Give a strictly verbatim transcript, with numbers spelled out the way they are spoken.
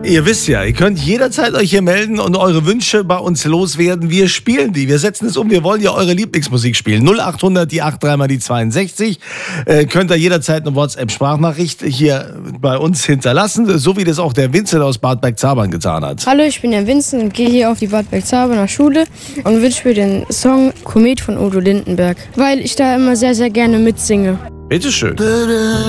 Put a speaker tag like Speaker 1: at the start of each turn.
Speaker 1: Ihr wisst ja, ihr könnt jederzeit euch hier melden und eure Wünsche bei uns loswerden. Wir spielen die, wir setzen es um. Wir wollen ja eure Lieblingsmusik spielen. null acht hundert, die acht drei mal die zweiundsechzig. Äh, könnt ihr jederzeit eine WhatsApp-Sprachnachricht hier bei uns hinterlassen, so wie das auch der Vincent aus Bad Bergzabern getan hat.
Speaker 2: Hallo, ich bin der Vincent und gehe hier auf die Bad Bergzaberner Schule und wünsche mir den Song Komet von Udo Lindenberg, weil ich da immer sehr, sehr gerne mitsinge.
Speaker 1: Bitteschön.